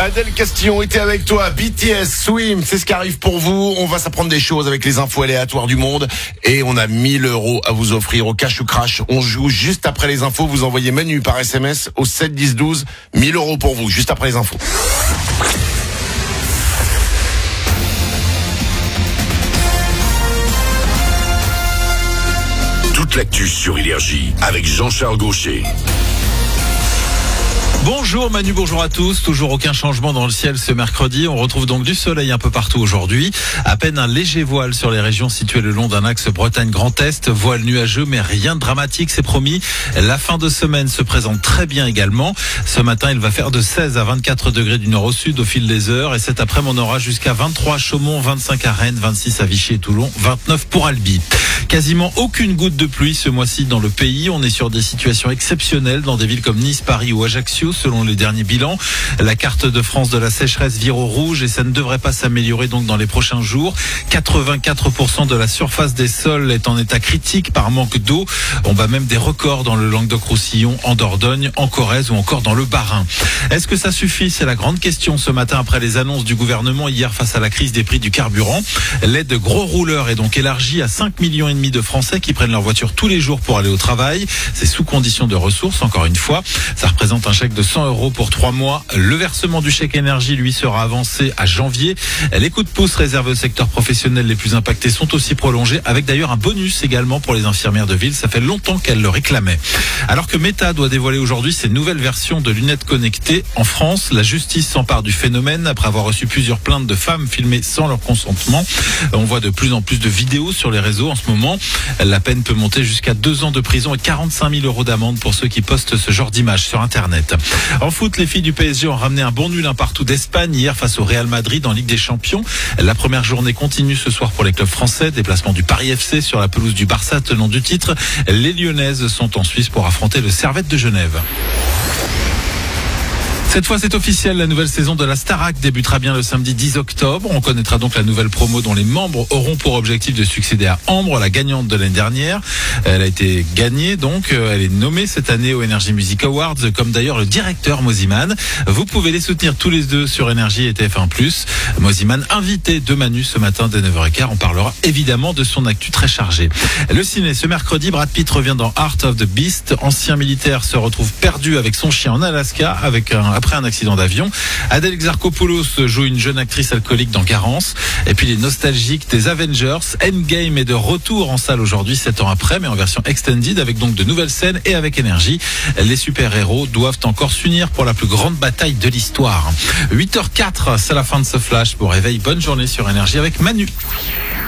Adèle Castillon était avec toi. BTS, Swim, c'est ce qui arrive pour vous. On va s'apprendre des choses avec les infos aléatoires du monde. Et on a 1000 € à vous offrir au cash ou crash. On joue juste après les infos. Vous envoyez Manu par SMS au 7 10 12. 1000 € pour vous, juste après les infos. Toute l'actu sur Énergie avec Jean-Charles Gaucher. Bonjour Manu, bonjour à tous. Toujours aucun changement dans le ciel ce mercredi. On retrouve donc du soleil un peu partout aujourd'hui. À peine un léger voile sur les régions situées le long d'un axe Bretagne-Grand Est. Voile nuageux, mais rien de dramatique, c'est promis. La fin de semaine se présente très bien également. Ce matin, il va faire de 16 à 24 degrés du nord au sud au fil des heures. Et cet après-midi, on aura jusqu'à 23 à Chaumont, 25 à Rennes, 26 à Vichy et Toulon, 29 pour Albi. Quasiment aucune goutte de pluie ce mois-ci dans le pays. On est sur des situations exceptionnelles dans des villes comme Nice, Paris ou Ajaccio, selon les derniers bilans. La carte de France de la sécheresse vire au rouge et ça ne devrait pas s'améliorer donc dans les prochains jours. 84% de la surface des sols est en état critique par manque d'eau. On bat même des records dans le Languedoc-Roussillon, en Dordogne, en Corrèze ou encore dans le Bas-Rhin. Est-ce que ça suffit? C'est la grande question ce matin après les annonces du gouvernement hier face à la crise des prix du carburant. L'aide gros rouleurs est donc élargie à 5,5 millions de Français qui prennent leur voiture tous les jours pour aller au travail. C'est sous condition de ressources, encore une fois. Ça représente un chèque de 100 € pour 3 mois. Le versement du chèque énergie, lui, sera avancé à janvier. Les coups de pouce réservés au secteur professionnel les plus impactés sont aussi prolongés, avec d'ailleurs un bonus également pour les infirmières de ville. Ça fait longtemps qu'elles le réclamaient. Alors que Meta doit dévoiler aujourd'hui ses nouvelles versions de lunettes connectées, en France, la justice s'empare du phénomène après avoir reçu plusieurs plaintes de femmes filmées sans leur consentement. On voit de plus en plus de vidéos sur les réseaux en ce moment. La peine peut monter jusqu'à 2 ans de prison et 45 000 € d'amende pour ceux qui postent ce genre d'images sur Internet. En foot, les filles du PSG ont ramené un bon nul un partout d'Espagne hier face au Real Madrid en Ligue des Champions. La première journée continue ce soir pour les clubs français. Déplacement du Paris FC sur la pelouse du Barça, tenant du titre. Les Lyonnaises sont en Suisse pour affronter le Servette de Genève. Cette fois, c'est officiel. La nouvelle saison de la Starac débutera bien le samedi 10 octobre. On connaîtra donc la nouvelle promo dont les membres auront pour objectif de succéder à Ambre, la gagnante de l'année dernière. Elle a été gagnée, donc elle est nommée cette année aux Energy Music Awards, comme d'ailleurs le directeur Moziman. Vous pouvez les soutenir tous les deux sur Énergie et TF1+. Moziman, invité de Manu ce matin dès 9h15. On parlera évidemment de son actu très chargé. Le ciné, ce mercredi, Brad Pitt revient dans Heart of the Beast. Ancien militaire se retrouve perdu avec son chien en Alaska après un accident d'avion. Adèle Exarchopoulos joue une jeune actrice alcoolique dans Carence. Et puis les nostalgiques des Avengers. Endgame est de retour en salle aujourd'hui, 7 ans après, mais en version extended, avec donc de nouvelles scènes et avec énergie. Les super-héros doivent encore s'unir pour la plus grande bataille de l'histoire. 8h04, c'est la fin de ce flash. Pour réveil, bonne journée sur Énergie avec Manu.